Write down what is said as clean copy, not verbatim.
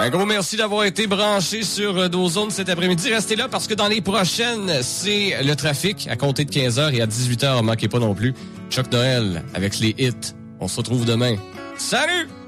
Un gros merci d'avoir été branché sur nos ondes cet après-midi. Restez là parce que dans les prochaines, c'est le trafic à compter de 15h et à 18h. Manquez pas non plus. Chuck Noël avec les hits. On se retrouve demain. Salut!